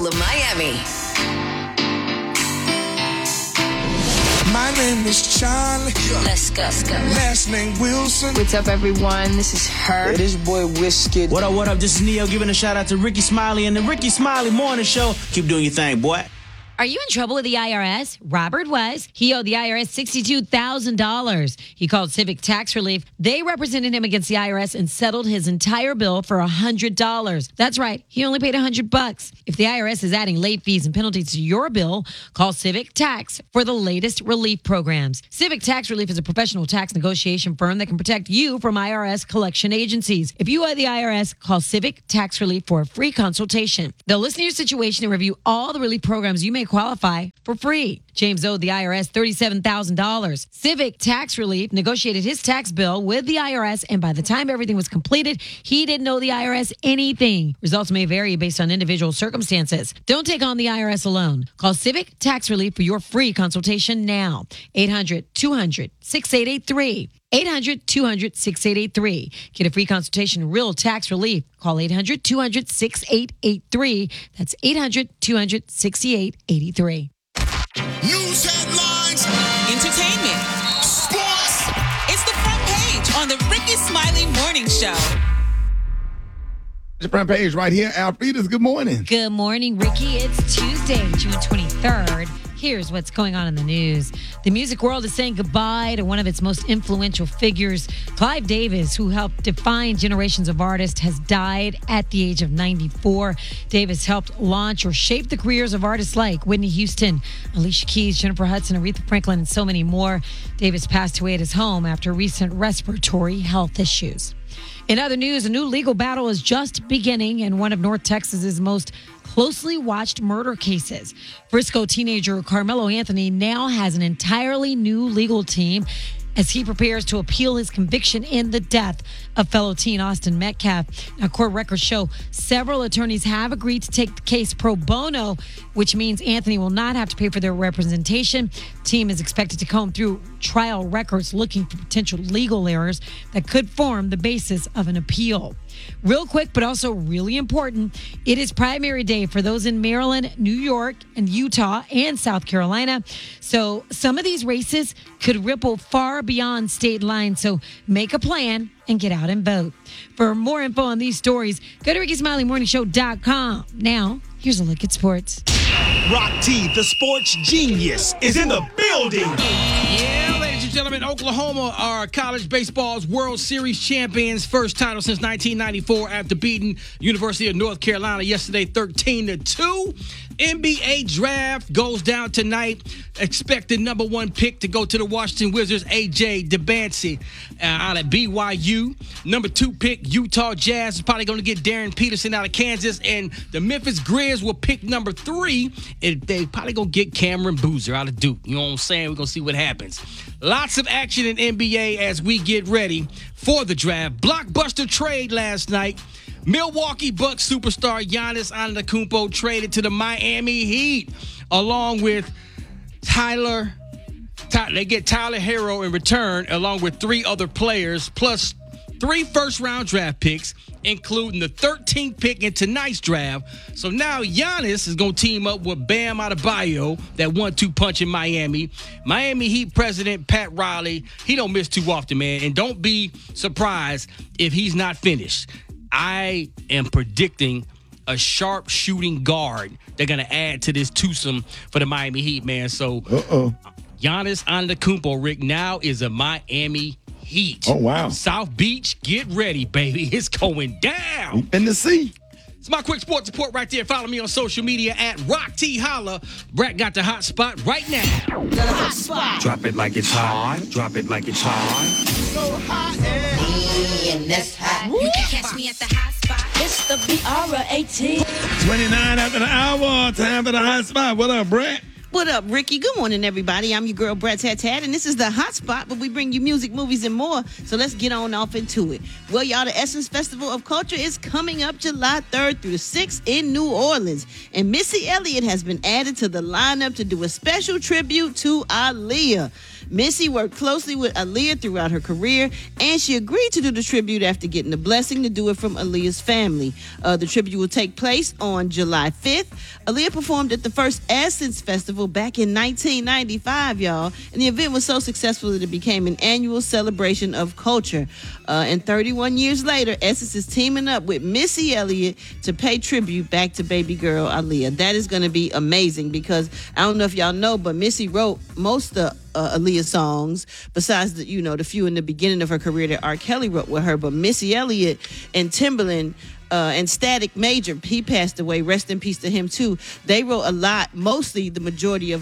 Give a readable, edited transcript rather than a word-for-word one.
soul of Miami. My name is Charlie. Let's go. Last name Wilson. What's up, everyone? This is her. Hey, this boy Wizkid. What up? This is Neo giving a shout out to Ricky Smiley and the Ricky Smiley Morning Show. Keep doing your thing, boy. Are you in trouble with the IRS? Robert was. He owed the IRS $62,000. He called Civic Tax Relief. They represented him against the IRS and settled his entire bill for $100. That's right. He only paid $100. If the IRS is adding late fees and penalties to your bill, call Civic Tax for the latest relief programs. Civic Tax Relief is a professional tax negotiation firm that can protect you from IRS collection agencies. If you owe the IRS, call Civic Tax Relief for a free consultation. They'll listen to your situation and review all the relief programs you may qualify for free. James owed the IRS $37,000. Civic Tax Relief negotiated his tax bill with the IRS, and by the time everything was completed, he didn't owe the IRS anything. Results may vary based on individual circumstances. Don't take on the IRS alone. Call Civic Tax Relief for your free consultation now. 800-200-6883. 800-200-6883. Get a free consultation, real tax relief. Call 800-200-6883. That's 800-200-6883. News headlines. Entertainment. Sports. It's the front page on the Ricky Smiley Morning Show. The front page right here. Alfreda's, good morning. Good morning, Ricky. It's Tuesday, June 23rd. Here's what's going on in the news. The music world is saying goodbye to one of its most influential figures. Clive Davis, who helped define generations of artists, has died at the age of 94. Davis helped launch or shape the careers of artists like Whitney Houston, Alicia Keys, Jennifer Hudson, Aretha Franklin, and so many more. Davis passed away at his home after recent respiratory health issues. In other news, a new legal battle is just beginning in one of North Texas's most closely watched murder cases. Frisco teenager Carmelo Anthony now has an entirely new legal team as he prepares to appeal his conviction in the death of fellow teen Austin Metcalf. Now, court records show several attorneys have agreed to take the case pro bono, which means Anthony will not have to pay for their representation. The team is expected to comb through trial records looking for potential legal errors that could form the basis of an appeal. Real quick, but also really important, it is primary day for those in Maryland, New York, and Utah, and South Carolina. So some of these races could ripple far beyond state lines. So make a plan and get out and vote. For more info on these stories, go to RickySmileyMorningShow.com. Now, here's a look at sports. Rock T, the sports genius, is in the building. Yeah, ladies and gentlemen, Oklahoma are college baseball's World Series champions. First title since 1994 after beating University of North Carolina yesterday 13-2. NBA draft goes down tonight. Expected number one pick to go to the Washington Wizards, A.J. Demancey out of BYU. Number two pick, Utah Jazz is probably going to get Darren Peterson out of Kansas. And the Memphis Grizz will pick number 3. And they probably going to get Cameron Boozer out of Duke. You know what I'm saying? We're going to see what happens. Lots of action in NBA as we get ready for the draft. Blockbuster trade last night. Milwaukee Bucks superstar Giannis Antetokounmpo traded to the Miami Heat along with they get Tyler Hero in return along with 3 other players plus 3 first-round draft picks, including the 13th pick in tonight's draft. So now Giannis is going to team up with Bam Adebayo, that 1-2 punch in Miami. Miami Heat president Pat Riley, he don't miss too often, man. And don't be surprised if he's not finished. I am predicting a sharp shooting guard they're going to add to this twosome for the Miami Heat, man. So Giannis Antetokounmpo, Rick, now is a Miami Heat. Oh, wow. South Beach, get ready, baby. It's going down. In the sea. It's my quick sports report right there. Follow me on social media at Rock T Holla. Brett got the hot spot right now. The hot spot. Drop it like it's hot. Drop it like it's hot. So hot And that's hot. You can catch me at the hot spot. It's the BR18. 29 after the hour. Time for the hot spot. What up, Brett? What up, Ricky? Good morning, everybody. I'm your girl, Brett Tat, and this is the Hot Spot, but we bring you music, movies, and more. So let's get on off into it. Well, y'all, the Essence Festival of Culture is coming up July 3rd through the 6th in New Orleans, and Missy Elliott has been added to the lineup to do a special tribute to Aaliyah. Missy worked closely with Aaliyah throughout her career, and she agreed to do the tribute after getting the blessing to do it from Aaliyah's family. The tribute will take place on July 5th. Aaliyah performed at the first Essence Festival back in 1995, y'all, and the event was so successful that it became an annual celebration of culture. And 31 years later, Essence is teaming up with Missy Elliott to pay tribute back to baby girl Aaliyah. That is going to be amazing because I don't know if y'all know, but Missy wrote most of Aaliyah's songs, besides the few in the beginning of her career that R. Kelly wrote with her. But Missy Elliott and Timbaland and Static Major, he passed away. Rest in peace to him too. They wrote a lot, mostly the majority of